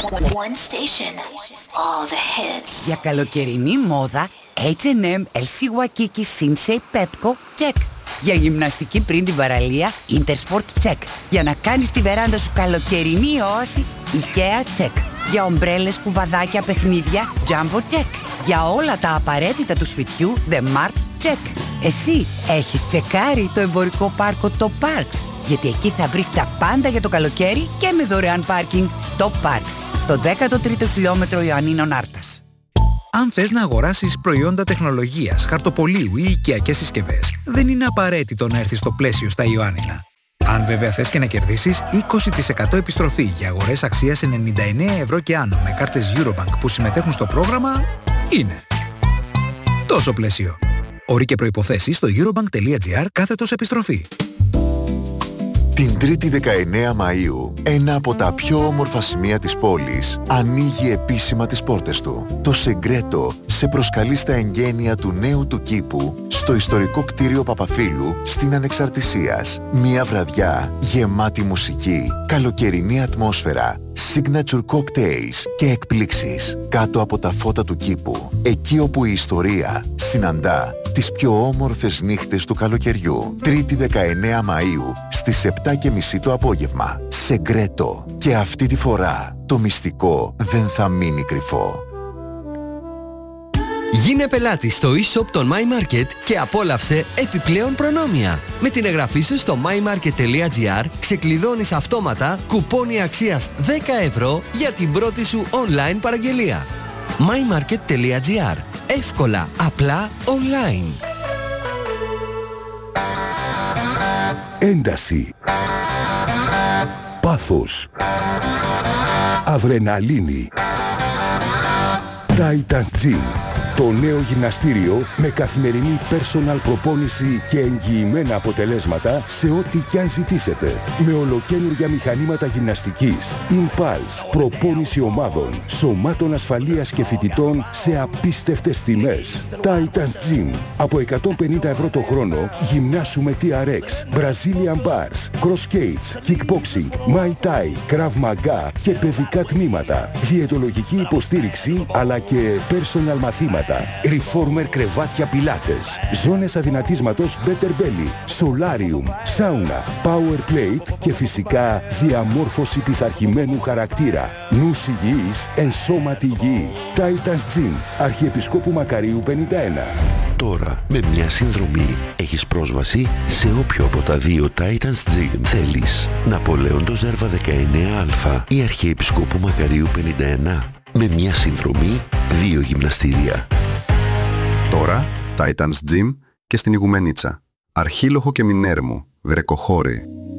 One station, all the hits. Για καλοκαιρινή μόδα, H&M, LC Waikiki, Sinsei, Pepco, check. Για γυμναστική πριν την παραλία, Intersport, check. Για να κάνεις τη βεράντα σου καλοκαιρινή όαση, IKEA, check. Για ομπρέλες, κουβαδάκια, παιχνίδια, Jumbo, check. Για όλα τα απαραίτητα του σπιτιού, The Mart, check. Εσύ έχεις τσεκάρει το εμπορικό πάρκο Top Parks? Γιατί εκεί θα βρεις τα πάντα για το καλοκαίρι και με δωρεάν πάρκινγκ. Top Parks, στο 13ο χιλιόμετρο Ιωαννίνων Άρτας. Αν θες να αγοράσεις προϊόντα τεχνολογίας, χαρτοπολίου ή οικιακές συσκευές, δεν είναι απαραίτητο να έρθεις στο Πλαίσιο στα Ιωάννινα. Αν βέβαια θες και να κερδίσεις 20% επιστροφή για αγορές αξίας 99 ευρώ και άνω με κάρτες Eurobank που συμμετέχουν στο πρόγραμμα, είναι τόσο Πλαίσιο. Όροι και προϋποθέσεις στο eurobank.gr/επιστροφή. Την 3η 19 Μαΐου, ένα από τα πιο όμορφα σημεία της πόλης ανοίγει επίσημα τις πόρτες του. Το Σεγκρέτο σε προσκαλεί στα εγγένεια του νέου του κήπου στο ιστορικό κτίριο Παπαφίλου στην Ανεξαρτησίας. Μια βραδιά γεμάτη μουσική, καλοκαιρινή ατμόσφαιρα, signature cocktails και εκπλήξεις κάτω από τα φώτα του κήπου. Εκεί όπου η ιστορία συναντά τις πιο όμορφες νύχτες του καλοκαιριού. 3η 19 Μαΐου στις 7:30 το απόγευμα. Σεγκρέτο. Και αυτή τη φορά το μυστικό δεν θα μείνει κρυφό. Γίνε πελάτη στο e-shop των My Market και απόλαυσε επιπλέον προνόμια. Με την εγγραφή σου στο mymarket.gr ξεκλειδώνεις αυτόματα κουπόνι αξίας 10 ευρώ για την πρώτη σου online παραγγελία. mymarket.gr. Εύκολα, απλά, online. Ένταση. Πάθος. Αδρεναλίνη. Titans Gym. Το νέο γυμναστήριο με καθημερινή personal προπόνηση και εγγυημένα αποτελέσματα σε ό,τι κι αν ζητήσετε. Με ολοκαίνουργια μηχανήματα γυμναστικής, Impulse, προπόνηση ομάδων, σωμάτων ασφαλείας και φοιτητών σε απίστευτες τιμές. Titans Gym. Από 150 ευρώ το χρόνο γυμνάσου με TRX, Brazilian Bars, Cross Skates, Kickboxing, Muay Thai, Krav Maga και παιδικά τμήματα. Διαιτολογική υποστήριξη αλλά και personal μαθήματα. Reformer κρεβάτια πιλάτες, ζώνες αδυνατίσματος Better Belly, Solarium, Sauna, Power Plate και φυσικά διαμόρφωση πειθαρχημένου χαρακτήρα. Νους υγιής, εν σώματι υγιή. Titans Gym, Αρχιεπισκόπου Μακαρίου 51. Τώρα, με μια συνδρομή, έχεις πρόσβαση σε όποιο από τα δύο Titans Gym θέλεις. Ναπολέοντος Ζέρβα 19α ή Αρχιεπισκόπου Μακαρίου 51. Με μια συνδρομή, 2 γυμναστήρια. Τώρα, Titans Gym και στην Ιγουμενίτσα. Αρχίλοχο και Μινέρμου, Βρεκοχώρη.